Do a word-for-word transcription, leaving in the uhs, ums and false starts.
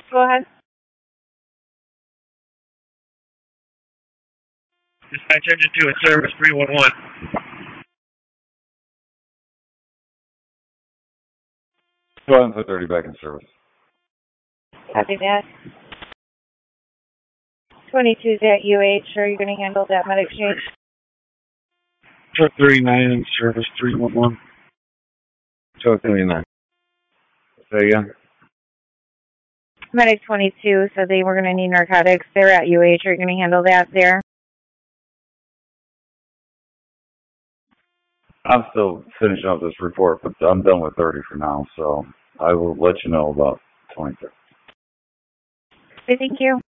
Go ahead. Dispatch engine two at service three one one. Go ahead and put thirty back in service. Copy that. twenty-two's at U H. Are you going to handle that medic change? Truck thirty-nine in service three one one. Truck thirty-nine. Say again? Medic twenty-two said they were going to need narcotics. They're at U H. Are you going to handle that there? I'm still finishing up this report, but I'm done with thirty for now, so I will let you know about twenty-two. Thank you.